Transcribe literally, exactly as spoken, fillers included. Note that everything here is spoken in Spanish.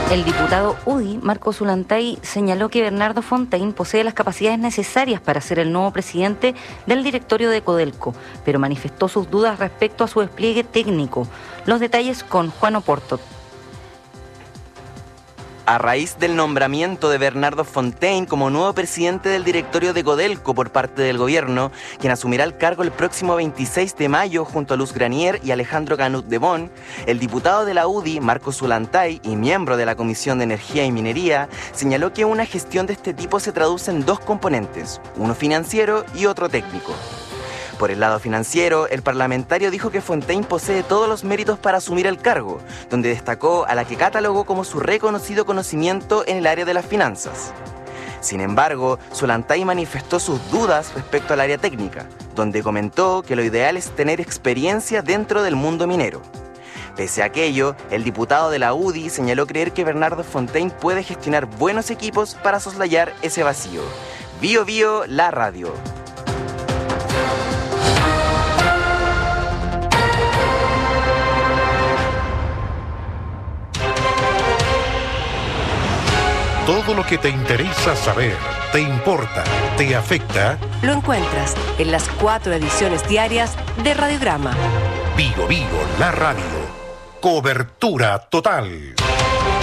El diputado U D I, Marco Zulantay, señaló que Bernardo Fontaine posee las capacidades necesarias para ser el nuevo presidente del directorio de Codelco, pero manifestó sus dudas respecto a su despliegue técnico. Los detalles con Juan Oporto. A raíz del nombramiento de Bernardo Fontaine como nuevo presidente del directorio de Codelco por parte del gobierno, quien asumirá el cargo el próximo veintiséis de mayo junto a Luz Granier y Alejandro Canut de Bon, el diputado de la U D I, Marco Zulantay, y miembro de la Comisión de Energía y Minería, señaló que una gestión de este tipo se traduce en dos componentes, uno financiero y otro técnico. Por el lado financiero, el parlamentario dijo que Fontaine posee todos los méritos para asumir el cargo, donde destacó a la que catalogó como su reconocido conocimiento en el área de las finanzas. Sin embargo, Zulantay manifestó sus dudas respecto al área técnica, donde comentó que lo ideal es tener experiencia dentro del mundo minero. Pese a aquello, el diputado de la U D I señaló creer que Bernardo Fontaine puede gestionar buenos equipos para soslayar ese vacío. Bio Bio, la radio. Todo lo que te interesa saber, te importa, te afecta, lo encuentras en las cuatro ediciones diarias de Radiograma. Bio Bio, la radio. Cobertura total.